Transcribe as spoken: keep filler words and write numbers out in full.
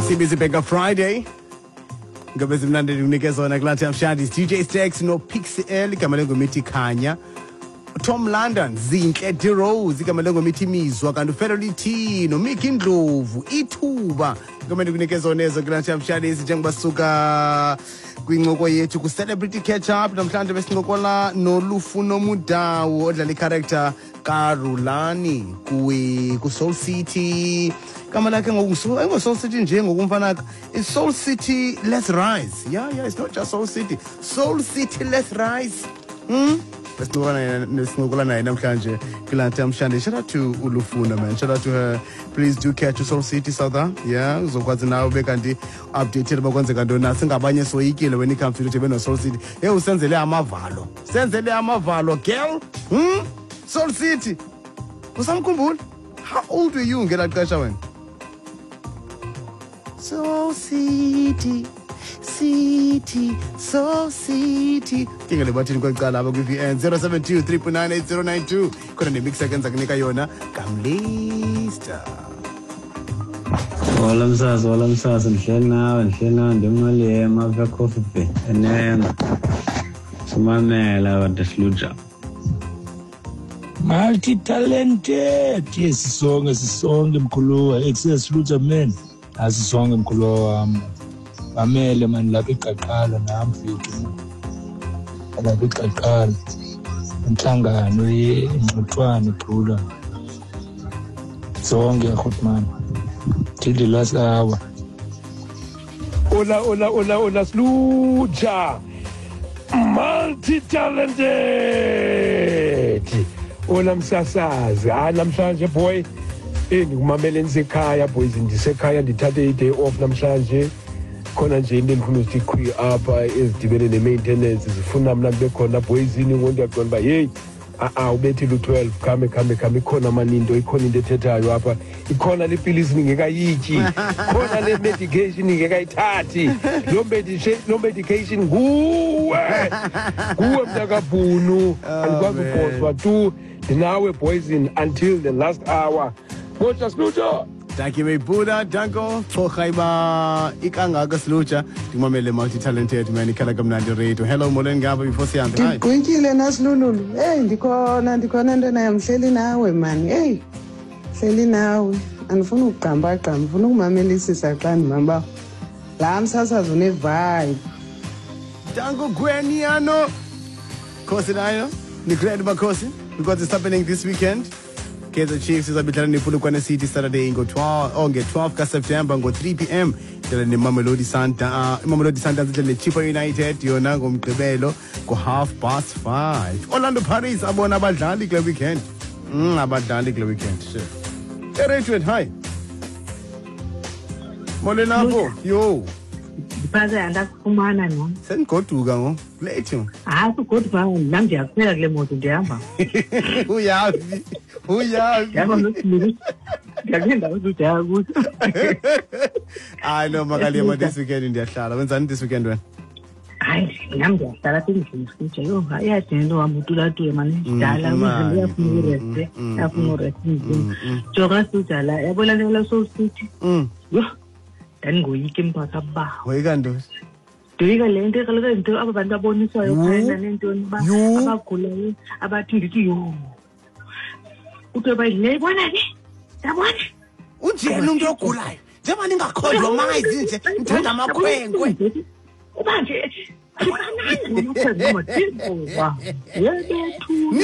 Sibizi Bega Friday. Ngabezi mnandi unikeza wona kulati amshadi D J Stex no Pixie L igama lengomithi Khanya. Tom London Zinhle D Rose igama lengomithi Mizwa kanti ufelo lithi no Mickey Ndlovu ithuba igama likunikeza onezo kulati amshadi njengoba suka kwincoko yethu ku celebrity catch up namhlanje besincokola noLufuno Mudawo odlala i-character kaRulani kuwi ku Soul City. Kama lakhe ngokuso engo Soul City nje ngokumfana it's Soul City Let's Rise. Yeah, yeah, it's not just Soul City. Soul City Let's Rise. Hmm? Besincokola naye namhlanje kulanta amshande. Shout out to uLufuno, man. Shout out to her. Please do catch to Soul City Souther. Yeah, uzokwazi nawe bekanti updated bakwenzeka ntona singabanye soyikile when it comes to the Soul City. Hey, usenzele amavalo. Senzele amavalo, girl. Hmm? Soul City. Usamkhumbula? How old were you ngela xesha wena? Soul City. City, Soul City. Kinga le bathini kwecala aba ku V N zero seven two three nine eight zero nine two. Khona ne mix seconds akunika yona kamlista. Wala msasa wala msasa ndihleli nawe ndihleli nawe ndimali emafa coffee bay enenga. Sumamela wadahluja. Multi talented. Yes, sisonke sisonke mkhuluwa excess luja man. Asisonke mkhuluwa wami. Mamele man lapha iqaqala namfiki. Lapha iqaqala. Inhlangano yencotshwana iqhula. Sonke khotman. Till the last hour. Ola ola ola ola sluja. Multi talented. Ola msasazi. Ah namhlanje boy. Eh ngumamela ensekhaya boys ndisekhaya ndithathe i day off namhlanje. Khona nje into engifuna ukuthi iqhwi apha ezidibene ne-maintenance zifuna mina kube khona boyzini ngonto yaqona ba hey a ubethile u-twelve khame khame khame ikhona amaninto ikhona into ethethayo apha ikhona le pilisi ningekayityi khona le medication ningekayithathi lo medication lo medication nguwe nguwe mntakabhunu andikwazi ubhoswa tu ndinawe boyzini until the last hour ngoja sluja. Thank you, Buddha. Danko. Tokhaiba ikangaka slucha. Dimamele multi talented man ikhala kamnandi radio. Hello Molengaba before siyanda. Hi. Kwinjile nasilululu. Hey ndikhona ndikhona into naye mhleli nawe man. Hey. Mhleli nawe. Andifuna ukuqamba qamba. Ngifuna ukumamelisisa xa ndimamba. La msasazo ne vibe. Danko Gweniano. Kosi nayo. Ni great bakosi because it's happening this weekend. Kaizer Chiefs izabidlala nePolokwane City Saturday ngo twelve or nge twelve ka September ngo three p m dlala neMamelodi Sundowns. Uh, Mamelodi Sundowns idlala neChippa United yona ngomgqibelo ngo half past five. Orlando Pirates abona abadlali kule weekend. Mm abadlali kule weekend. Sure. Erejweni hi. Molenapo yo. Baze andakufumana no. Sengigoduka ngo. Late. Ah ugoduka nami ndiyaphela kule moto ndihamba. Uyazi. Uyazi. Yabo ngikuthi ngiyagenda ukuthi akuthi. I know Makalima this weekend ndiyahlala. Wenzani this weekend wena? Hayi nami ndiyahlala sendlini futhi yo ayadinga wami utulatule manje dala uzindle yafuna urest yafuna urest nje. Joka sujala yabona le Soul City. Mm. Yo. Dangoyike mpaka ba. Wayika ndo. Doyika lento kaleka into abantu aboniswayo phela lento ba abagulayo abathi ngithi yo. Uthe bayile bona ke? Yabona? Unjeni umuntu ogulayo? Njengoba ningakhohlwa mayizi nje ngithanda amakhwenkwe. Ubanje. Kubanani ngomkhwenkwe ngoba. Yebo thu.